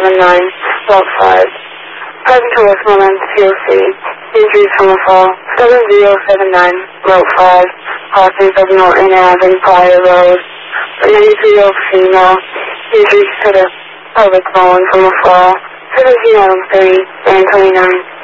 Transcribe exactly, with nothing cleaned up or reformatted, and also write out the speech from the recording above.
seven nine, Route five. Present to Westmoreland on C O C. Injuries from a fall, seven zero seven nine, Route five. Crossing of Norton Avenue, Pryor Road. A ninety-three-year-old female. Injuries to the pelvic bone from a fall, seventeen oh three and twenty-nine.